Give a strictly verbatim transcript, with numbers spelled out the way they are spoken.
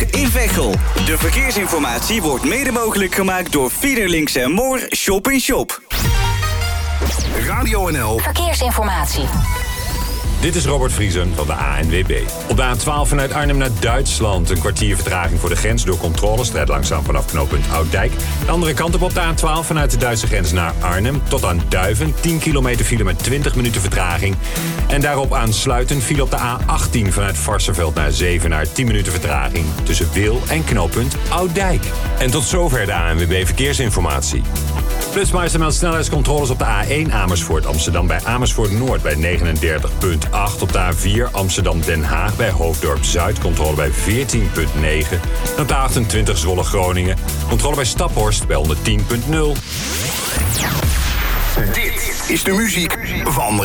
Middag in Veghel. De verkeersinformatie wordt mede mogelijk gemaakt door Fiederlinks en Moor Shop in Shop. Radio N L Verkeersinformatie. Dit is Robert Vriesen van de A N W B. Op de A twaalf vanuit Arnhem naar Duitsland. Een kwartier vertraging voor de grens door controles. Strijd langzaam vanaf knooppunt Ouddijk. De andere kant op op de A twaalf vanuit de Duitse grens naar Arnhem. Tot aan Duiven. tien kilometer file met twintig minuten vertraging. En daarop aansluitend file op de A achttien vanuit Varsseveld naar Zevenaar. tien minuten vertraging tussen Wil en knooppunt Ouddijk. En tot zover de A N W B Verkeersinformatie. Plusmeister meldt snelheidscontroles op de A één Amersfoort Amsterdam bij Amersfoort Noord bij negenendertig komma acht. Op de A vier Amsterdam Den Haag bij Hoofddorp Zuid. Controle bij veertien komma negen. En op de achtentwintig Zwolle Groningen. Controle bij Staphorst bij honderdtien komma nul. Dit is de muziek van